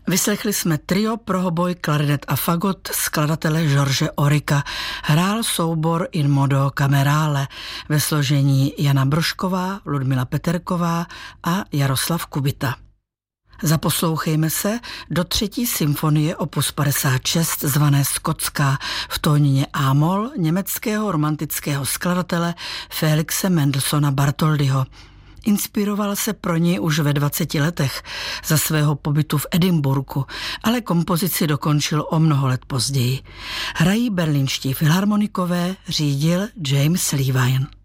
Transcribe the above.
Vyslechli jsme trio pro hoboj, klarinet a fagot skladatele George Aurica. Hrál soubor In modo camerale ve složení Jana Brožková, Ludmila Peterková a Jaroslav Kubita. Zaposlouchejme se do 3. symfonie opus 56 zvané Skotská v tónině A-moll německého romantického skladatele Felixe Mendelssohna Bartholdyho. Inspiroval se pro ní už ve 20 letech za svého pobytu v Edinburghu, ale kompozici dokončil o mnoho let později. Hrají berlínští filharmonikové, řídil James Levine.